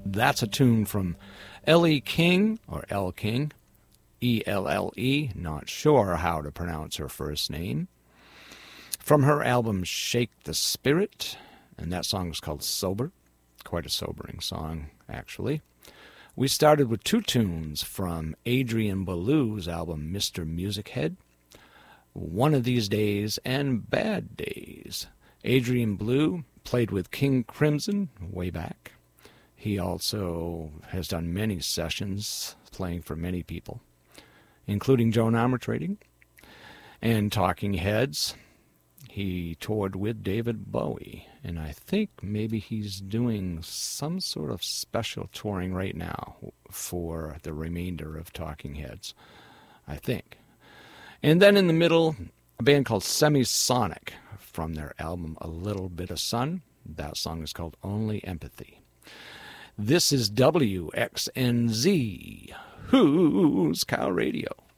That's a tune from Ellie King, or Elle King, E-L-L-E, not sure how to pronounce her first name, from her album Shake the Spirit, and that song is called Sober. Quite a sobering song, actually. We started with two tunes from Adrian Ballou's album Mr. Music Head, One of These Days and Bad Days. Adrian Ballou played with King Crimson way back. He also has done many sessions playing for many people, including Joan Armatrading and Talking Heads. He toured with David Bowie, and I think maybe he's doing some sort of special touring right now for the remainder of Talking Heads, I think. And then in the middle, a band called Semisonic from their album A Little Bit of Sun. That song is called Only Empathy. This is WXNZ, Who's Cow Radio.